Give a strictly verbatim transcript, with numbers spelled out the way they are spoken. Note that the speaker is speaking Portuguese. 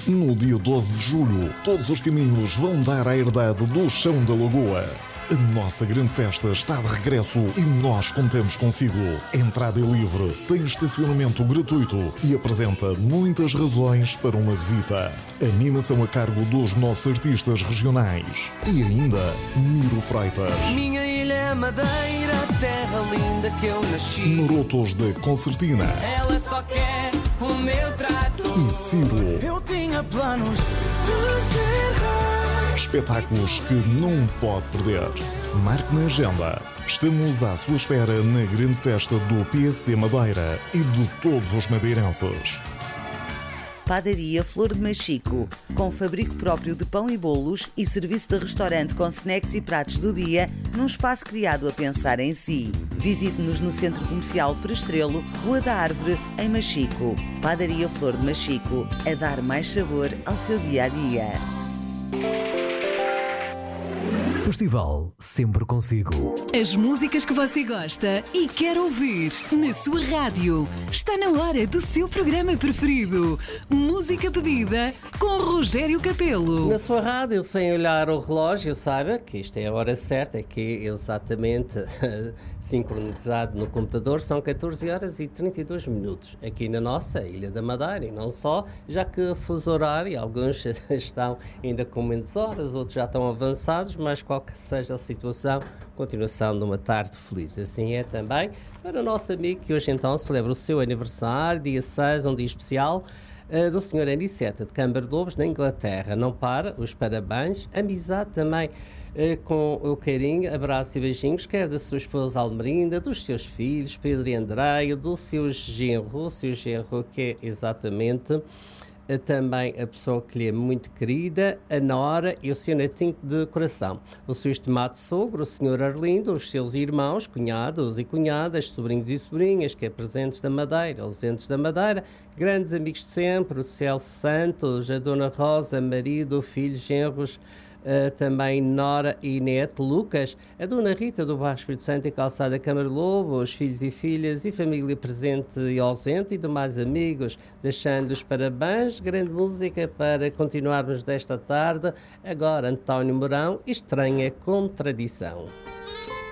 No dia doze de julho, todos os caminhos vão dar à herdade do Chão da Lagoa. A nossa grande festa está de regresso e nós contamos consigo. A entrada é livre, tem estacionamento gratuito e apresenta muitas razões para uma visita. Animação a cargo dos nossos artistas regionais. E ainda, Miro Freitas. Minha ilha é Madeira, terra linda que eu nasci. Marotos da Concertina. Ela só quer o meu trato. E Ciro. Eu tinha planos de ser rei. Espetáculos que não pode perder. Marque na agenda. Estamos à sua espera na grande festa do P S D Madeira e de todos os madeirenses. Padaria Flor de Machico, com fabrico próprio de pão e bolos e serviço de restaurante com snacks e pratos do dia, num espaço criado a pensar em si. Visite-nos no Centro Comercial Prestrelo, Rua da Árvore, em Machico. Padaria Flor de Machico, a dar mais sabor ao seu dia-a-dia. Festival sempre consigo. As músicas que você gosta e quer ouvir na sua rádio. Está na hora do seu programa preferido. Música pedida com Rogério Capelo. Na sua rádio, sem olhar o relógio, saiba que isto é a hora certa, é que exatamente sincronizado no computador são catorze horas e trinta e dois minutos. Aqui na nossa Ilha da Madeira e não só, já que fuso horário, alguns estão ainda com menos horas, outros já estão avançados, mas qual que seja a situação, continuação de uma tarde feliz. Assim é também para o nosso amigo que hoje então celebra o seu aniversário, dia seis, um dia especial, uh, do senhor Aniceta de Câmara de Lobos, na Inglaterra. Não para, os parabéns, amizade também uh, com o carinho, abraço e beijinhos, quer da sua esposa Almerinda, dos seus filhos, Pedro e Andréia, do seu genro, o seu genro que é exatamente também a pessoa que lhe é muito querida, a Nora e o seu netinho de coração. O seu estimado sogro, o senhor Arlindo, os seus irmãos, cunhados e cunhadas, sobrinhos e sobrinhas, que é presentes da Madeira, ausentes da Madeira, grandes amigos de sempre, o Celso Santos, a Dona Rosa, marido, filhos, genros, Uh, também Nora e Neto, Lucas, a Dona Rita do Bairro Espírito Santo e Calçada Câmara Lobo, os filhos e filhas e família presente e ausente e demais amigos, deixando os parabéns, grande música para continuarmos desta tarde. Agora António Mourão, Estranha Contradição.